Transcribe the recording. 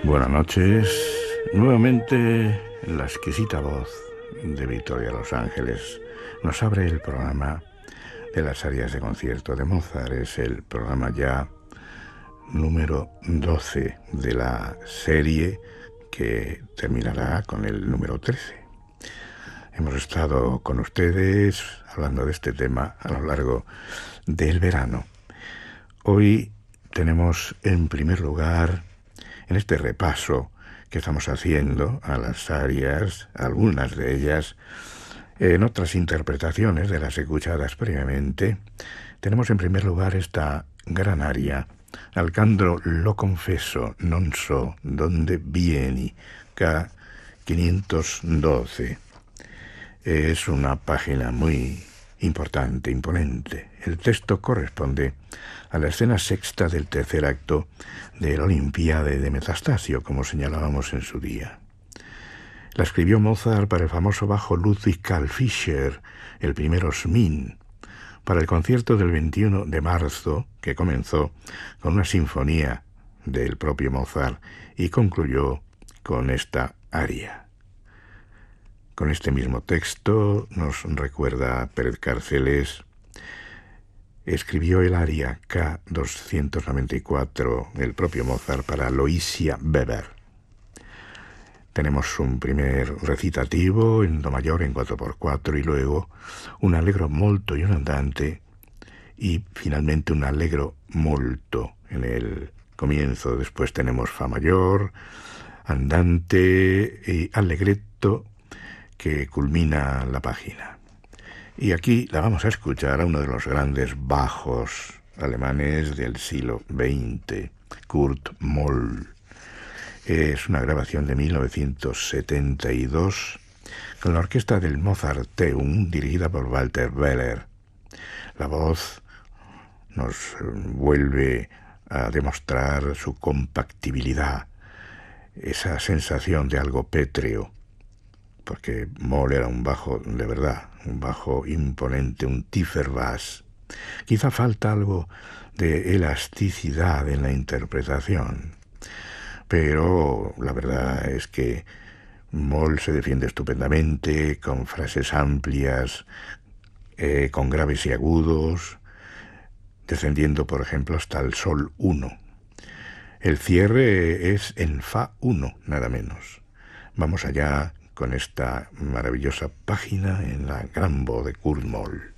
Buenas noches. Nuevamente la exquisita voz de Victoria Los Ángeles nos abre el programa de las áreas de concierto de Mozart. Es el programa ya número 12 de la serie que terminará con el número 13. Hemos estado con ustedes hablando de este tema a lo largo del verano. Hoy tenemos en primer lugar, en este repaso que estamos haciendo a las arias, algunas de ellas, en otras interpretaciones de las escuchadas previamente, tenemos en primer lugar esta gran aria, Alcandro lo confeso, non so donde vieni, K 512. Es una página muy importante, imponente. El texto corresponde a la escena sexta del tercer acto de la Olimpiade de Metastasio, como señalábamos en su día. La escribió Mozart para el famoso bajo Ludwig Karl Fischer, el primer Osmin, para el concierto del 21 de marzo, que comenzó con una sinfonía del propio Mozart y concluyó con esta aria. Con este mismo texto nos recuerda Pérez Carceles, escribió el aria K294, el propio Mozart, para Loisia Weber. Tenemos un primer recitativo en do mayor en 4x4 y luego un allegro molto y un andante y finalmente un allegro molto en el comienzo. Después tenemos fa mayor, andante y allegretto que culmina la página. Y aquí la vamos a escuchar a uno de los grandes bajos alemanes del siglo XX, Kurt Moll. Es una grabación de 1972 con la orquesta del Mozarteum dirigida por Walter Weller. La voz nos vuelve a demostrar su compactibilidad, esa sensación de algo pétreo, porque Moll era un bajo de verdad, un bajo imponente, un tiefer bass. Quizá falta algo de elasticidad en la interpretación, pero la verdad es que Moll se defiende estupendamente, con frases amplias, con graves y agudos, descendiendo, por ejemplo, hasta el sol 1. El cierre es en fa 1, nada menos. Vamos allá con esta maravillosa página en la gran voz de Kurt Moll.